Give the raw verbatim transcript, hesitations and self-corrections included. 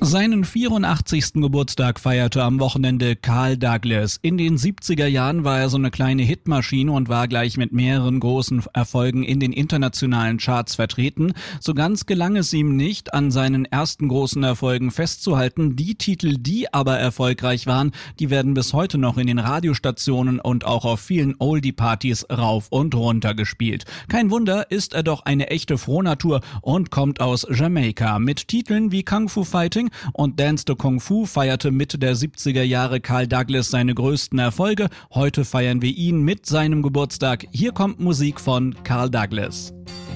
Seinen vierundachtzigsten Geburtstag feierte am Wochenende Carl Douglas. In den siebziger Jahren war er so eine kleine Hitmaschine und war gleich mit mehreren großen Erfolgen in den internationalen Charts vertreten. So ganz gelang es ihm nicht, an seinen ersten großen Erfolgen festzuhalten. Die Titel, die aber erfolgreich waren, die werden bis heute noch in den Radiostationen und auch auf vielen Oldie-Partys rauf und runter gespielt. Kein Wunder, ist er doch eine echte Frohnatur und kommt aus Jamaika. Mit Titeln wie Kung Fu Fighting und Dance to Kung Fu feierte Mitte der siebziger Jahre Carl Douglas seine größten Erfolge. Heute feiern wir ihn mit seinem Geburtstag. Hier kommt Musik von Carl Douglas.